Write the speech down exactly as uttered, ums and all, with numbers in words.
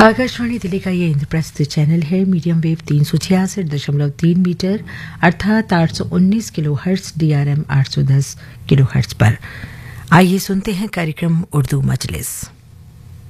आकाशवाणी दिल्ली का ये इंद्रप्रस्थ चैनल है। मीडियम वेव तीन सौ छियासठ दशमलव तीन मीटर अर्थात आठ सौ उन्नीस किलो हर्ट्ज, डीआरएम आठ सौ दस किलो हर्ट्ज पर। आइए सुनते हैं कार्यक्रम उर्दू मजलिस।